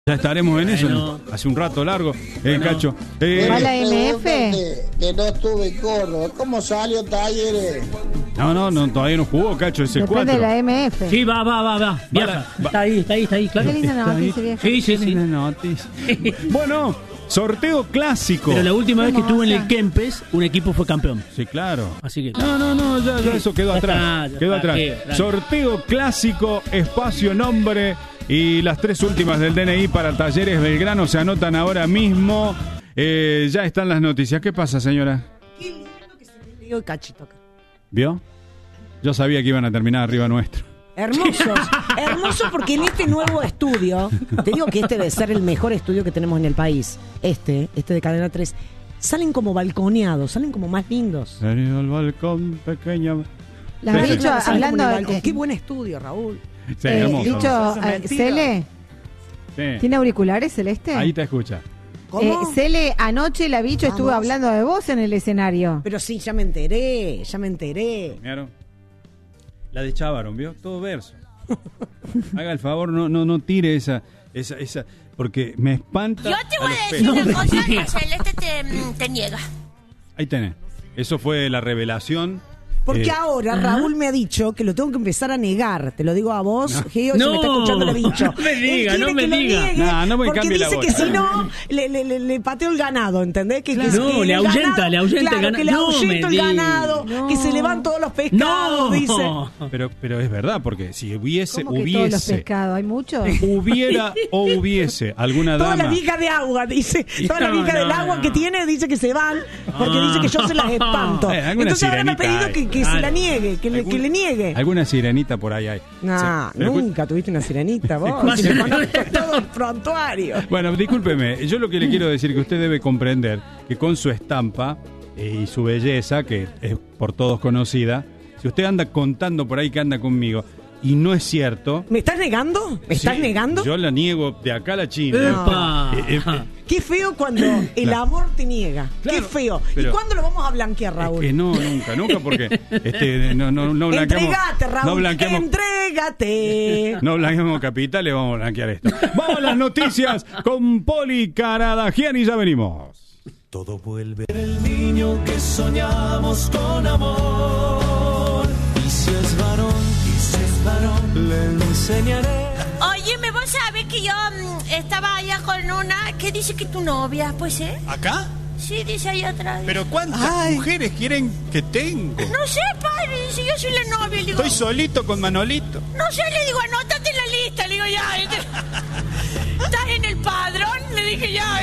Ya estaremos en eso, ¿no? Hace un rato largo, Cacho. ¿Va la MF? Que no estuve en Córdoba. ¿Cómo salió Talleres? No, todavía no jugó, Cacho, ese 4. Depende de la MF. Sí, va. Viaja. Está ahí, claro. Qué linda noticia, vieja. Sí. Bueno, sorteo clásico. Pero la última vez que estuve en el Kempes, un equipo fue campeón. Sí, claro. Así que... No, ya eso quedó atrás. Quedó atrás. Sorteo clásico, espacio, nombre y las 3 últimas del DNI para Talleres Belgrano se anotan ahora mismo. Ya están las noticias. ¿Qué pasa, señora? Qué lindo que se le dio el cachito acá. ¿Vio? Yo sabía que iban a terminar arriba nuestro. Hermoso porque en este nuevo estudio, te digo que este debe ser el mejor estudio que tenemos en el país, este de Cadena 3, salen como balconeados, salen como más lindos. Sería el balcón pequeño. Las has dicho hablando de... Qué buen estudio, Raúl. Sí, hermoso. Dicho, Cele, Sí. ¿tiene auriculares, Celeste? Ahí te escucha. ¿Cómo? Cele, anoche la bicho estuvo hablando de vos en el escenario. Pero sí, ya me enteré. ¿Vieron? La de Chavaron, ¿vio? Todo verso. Haga el favor, no tire esa, porque me espanta. Yo te voy a los decir pelos. una cosa que Celeste te niega. Ahí tenés. Eso fue la revelación. Porque ahora Raúl me ha dicho que lo tengo que empezar a negar. Te lo digo a vos, Geo, y se me está escuchando el bicho. No me diga, Él quiere que lo niegue, No me porque cambie la dice voz. que si no, le pateo el ganado, ¿entendés? Que le ahuyenta el ganado. Que le No ahuyento me el diga. ganado, que se le van todos los pescados, dice. Pero es verdad, porque si hubiese ¿Cómo que todos los pescados? ¿Hay muchos? hubiese alguna Todas dama. las vijas de agua, dice. Todas las vijas del agua que tiene, dice que se van, porque dice que yo se las espanto. Alguna Entonces ahora me ha sirenita pedido hay. que se la niegue, que le niegue. Alguna sirenita por ahí hay. No, Sí, pero nunca tuviste una sirenita vos. Si le conozco todo el prontuario. Bueno, discúlpeme, yo lo que le quiero decir es que usted debe comprender que con su estampa y su belleza, que es por todos conocida, si usted anda contando por ahí que anda conmigo y no es cierto... ¿Me estás negando? ¿Me estás Sí, Negando? Yo la niego de acá a la China. Epa. Qué feo cuando el amor te niega. Claro, Qué feo. pero- ¿Y cuándo lo vamos a blanquear, Raúl? Que no, nunca, porque no blanqueamos. Entrégate, Raúl. No blanqueamos. Entrégate. No blanqueamos capitales, vamos a blanquear esto. Vamos a las noticias con Poli Caradagian y ya venimos. Todo vuelve. El niño que soñamos con amor. Y si es varón, le enseñaré. Oye, vos sabés que yo estaba allá con una que dice que tu novia, pues, ¿eh? ¿Acá? Sí, dice ahí atrás. ¿Pero cuántas mujeres quieren que tengo? No sé, padre, dice, yo soy la novia. Le digo, Estoy solito con Manolito. no sé, le digo, anótate en la lista. Le digo, ya. Estás en el padrón, le dije, ya.